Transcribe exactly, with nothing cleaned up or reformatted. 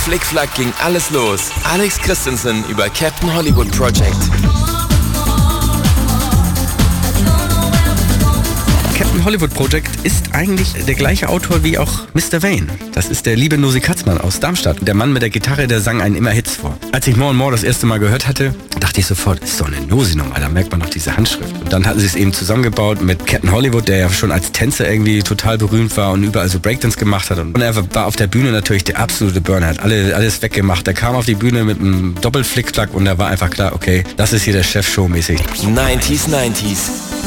Flickflack ging alles los. Alex Christensen über Captain Hollywood Project. Captain Hollywood Project ist eigentlich der gleiche Autor wie auch Mister Wayne. Das ist der liebe Nosi Katzmann aus Darmstadt. Der Mann mit der Gitarre, der sang einen immer Hits vor. Als ich More and More das erste Mal gehört hatte, dachte ich sofort, ist doch eine Nosi-Nummer, da merkt man noch diese Handschrift. Und dann hatten sie es eben zusammengebaut mit Captain Hollywood, der ja schon als Tänzer irgendwie total berühmt war und überall so Breakdance gemacht hat. Und er war auf der Bühne natürlich der absolute Burner, hat alle, alles weggemacht. Er kam auf die Bühne mit einem Doppelflickflack und da war einfach klar, okay, das ist hier der Chef showmäßig. neunziger neunzig